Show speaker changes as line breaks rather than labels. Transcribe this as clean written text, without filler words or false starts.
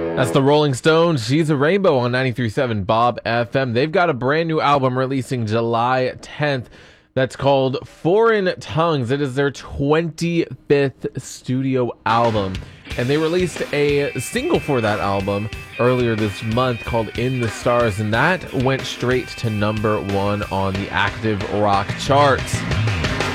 That's the Rolling Stones. She's a Rainbow on 93.7 Bob FM. They've got a brand new album releasing July 10th that's called Foreign Tongues. It is their 25th studio album. And they released a single for that album earlier this month called In the Stars. And that went straight to #1 on the active rock charts.